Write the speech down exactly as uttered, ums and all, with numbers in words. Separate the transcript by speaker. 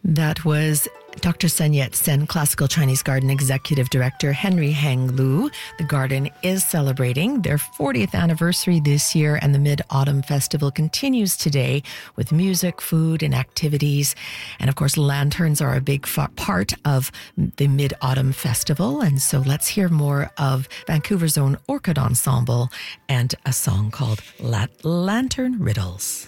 Speaker 1: That was Doctor Sun Yat-sen, Classical Chinese Garden Executive Director Henry Hang Lu. The garden is celebrating their fortieth anniversary this year, and the Mid-Autumn Festival continues today with music, food, and activities. And of course, lanterns are a big fa- part of the Mid-Autumn Festival. And so let's hear more of Vancouver's own Orchid Ensemble and a song called La- Lantern Riddles.